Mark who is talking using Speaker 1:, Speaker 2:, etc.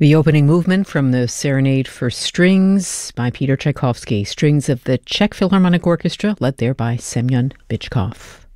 Speaker 1: The opening movement from the Serenade for Strings by Peter Tchaikovsky, strings of the Czech Philharmonic Orchestra, led there by Semyon Bychkov.